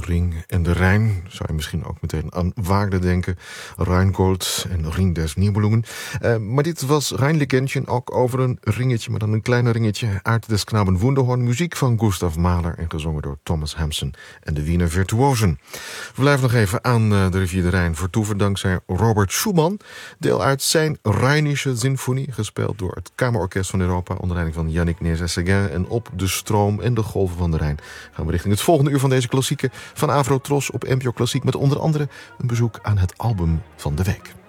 Ring en de Rijn. Zou je misschien ook meteen aan Waarde denken. Rheingold en Ring des Nibelungen. Maar dit was Rheinlegendchen, ook over een ringetje, maar dan een kleiner ringetje. Aard des Knaben Wunderhorn, muziek van Gustav Mahler en gezongen door Thomas Hampson en de Wiener Virtuosen. We blijven nog even aan de rivier de Rijn vertoeven dankzij Robert Schumann. Deel uit zijn Rheinische Symfonie, gespeeld door het Kamerorkest van Europa onder leiding van Yannick Nézet-Séguin. En op de stroom en de golven van de Rijn gaan we richting het volgende uur van deze klassieke van Avro Tros op NPO Klassiek met onder andere een bezoek aan het album van de week.